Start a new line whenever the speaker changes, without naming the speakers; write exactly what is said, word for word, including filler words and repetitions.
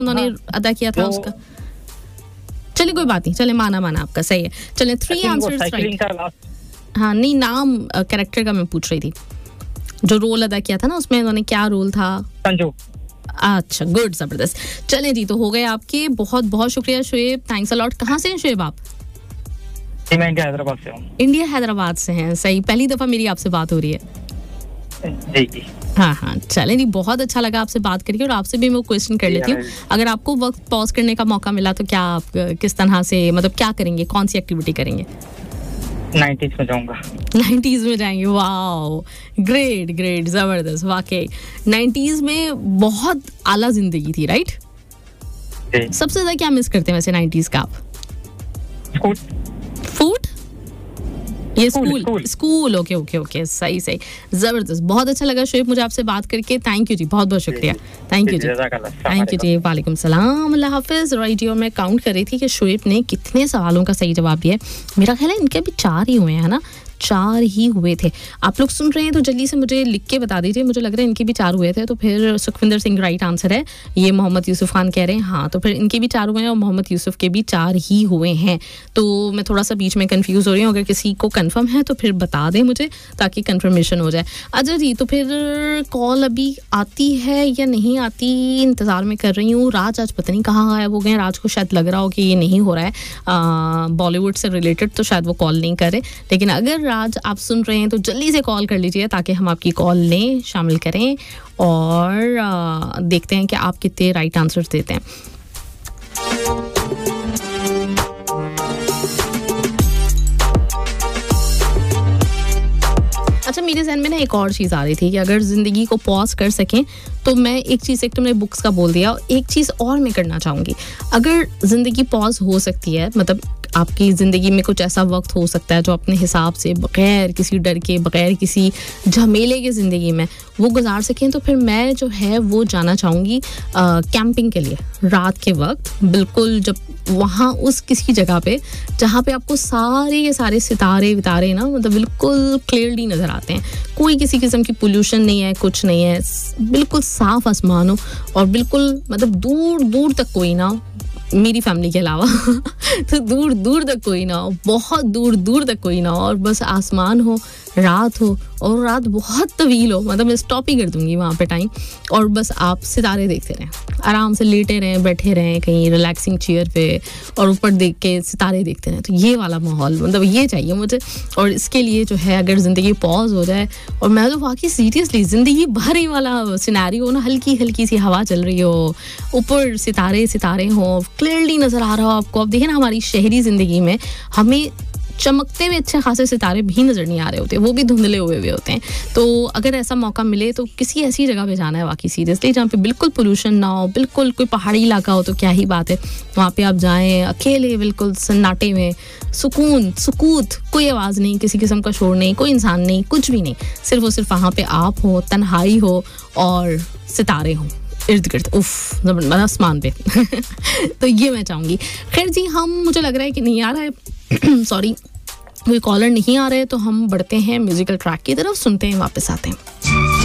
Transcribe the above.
उन्होंने अदा किया था उसका। चलिए कोई बात नहीं, चले माना माना आपका सही है। चले थ्री आंसर्स राइट। हाँ नहीं, नाम कैरेक्टर का मैं पूछ रही थी, जो रोल अदा किया था ना उसमें उन्होंने, क्या रोल था?
संजू।
अच्छा गुड, जबरदस्त। चलें जी, तो हो गए आपके। बहुत बहुत शुक्रिया शुएब, थैंक्स अ लॉट। कहाँ से हैं शुएब आप?
मैं इंडिया हैदराबाद से हूँ।
इंडिया हैदराबाद से हैं, सही। पहली दफा मेरी आपसे बात हो रही है।
जी जी।
हाँ हाँ, चलें जी, बहुत अच्छा लगा आपसे बात करके। और आपसे भी मैं क्वेश्चन कर लेती हूँ, अगर आपको वक्त पॉज करने का मौका मिला तो क्या आप किस तरह से, मतलब क्या करेंगे, कौन सी एक्टिविटी करेंगे?
नाइंटीज़ में जाऊंगा।
नाइंटीज़ में जाएंगे, वाओ, ग्रेट ग्रेट, जबरदस्त। वाकई नाइंटीज़ में बहुत आला जिंदगी थी, राइट? सबसे ज्यादा क्या मिस करते हैं वैसे नाइंटीज़ का आप?
फूड।
फूड? ये school school okay okay okay, सही सही, जबरदस्त। बहुत अच्छा लगा शुएब मुझे आपसे बात करके। थैंक यू जी, बहुत बहुत शुक्रिया। Thank you ji, thank you जी, वालेकुम सलाम, अल्लाह हाफिज। राइट, और मैं काउंट कर रही थी कि शुएब ने कितने सवालों का सही जवाब दिया है। मेरा ख्याल है इनके भी चार ही हुए हैं ना, चार ही हुए थे। आप लोग सुन रहे हैं तो जल्दी से मुझे लिख के बता दीजिए। मुझे लग रहा है इनके भी चार हुए थे, तो फिर सुखविंदर सिंह राइट आंसर है। ये मोहम्मद यूसुफ खान कह रहे हैं हाँ, तो फिर इनके भी चार हुए हैं और मोहम्मद यूसुफ के भी चार ही हुए हैं। तो मैं थोड़ा सा बीच में कंफ्यूज हो रही हूँ, अगर किसी को कंफर्म है तो फिर बता दें मुझे, ताकि कंफर्मेशन हो जाए। अच्छा जी, तो फिर कॉल अभी आती है या नहीं आती, इंतज़ार में कर रही हूँ। राज आज पता नहीं कहाँ गायब हो गए। राज को शायद लग रहा हो कि ये नहीं हो रहा है बॉलीवुड से रिलेटेड, तो शायद वो कॉल नहीं करे। लेकिन अगर राज आप सुन हैं तो जल्दी से कॉल कर लीजिए, ताकि हम आपकी कॉल लें, शामिल करें और आ, देखते हैं कि आप कितने राइट आंसर्स देते हैं। अच्छा, मेरे ज़हन में ना एक और चीज़ आ रही थी कि अगर ज़िंदगी को पॉज कर सकें तो मैं एक चीज़, एक तो मैंने बुक्स का बोल दिया, एक चीज़ और मैं करना चाहूँगी। अगर ज़िंदगी पॉज हो सकती है, मतलब आपकी ज़िंदगी में कुछ ऐसा वक्त हो सकता है जो अपने हिसाब से बग़ैर किसी डर के, बग़ैर किसी झमेले के ज़िंदगी में वो गुजार सकें, तो फिर मैं जो है वो जाना चाहूँगी कैंपिंग के लिए रात के वक्त। बिल्कुल, जब वहाँ उस किसी जगह पे जहाँ पे आपको सारे के सारे सितारे वितारे ना, मतलब बिल्कुल क्लियरली नज़र आते हैं, कोई किसी किस्म की पोल्यूशन नहीं है, कुछ नहीं है, बिल्कुल साफ आसमान हो और बिल्कुल मतलब दूर दूर तक कोई ना, मेरी फैमिली के अलावा तो दूर दूर तक कोई ना हो, बहुत दूर दूर तक कोई ना हो, और बस आसमान हो, रात हो, और रात बहुत तवील हो, मतलब मैं स्टॉप ही कर दूंगी वहाँ पे टाइम, और बस आप सितारे देखते रहें, आराम से लेटे रहें, बैठे रहें कहीं रिलैक्सिंग चेयर पे, और ऊपर देख के सितारे देखते रहें। तो ये वाला माहौल, मतलब ये चाहिए मुझे। और इसके लिए जो है अगर ज़िंदगी पॉज हो जाए, और मैं तो वाकई सीरियसली ज़िंदगी भर ही वाला सिनेरियो ना, हल्की हल्की सी हवा चल रही हो, ऊपर सितारे सितारे हो, क्लियरली नज़र आ रहा हो आपको। अब देखिए ना, हमारी शहरी ज़िंदगी में हमें चमकते हुए अच्छे खासे सितारे भी नज़र नहीं आ रहे होते, वो भी धुंधले हुए हुए होते हैं। तो अगर ऐसा मौका मिले तो किसी ऐसी जगह पे जाना है वाकई सीरियसली, जहाँ पे बिल्कुल पोल्यूशन ना हो, बिल्कुल कोई पहाड़ी इलाका हो तो क्या ही बात है, वहाँ पे आप जाएं अकेले, बिल्कुल सन्नाटे में, सुकून सुकूत, कोई आवाज़ नहीं, किसी किस्म का शोर नहीं, कोई इंसान नहीं, कुछ भी नहीं, सिर्फ और सिर्फ वहाँ पे आप हो, तन्हाई हो और सितारे हों इर्द गिर्द, उफ, मतलब आसमान पे तो ये मैं चाहूँगी। खैर जी, हम, मुझे लग रहा है कि नहीं आ रहा है सॉरी, कोई कॉलर नहीं आ रहे, तो हम बढ़ते हैं म्यूजिकल ट्रैक की तरफ, सुनते हैं, वापस आते हैं।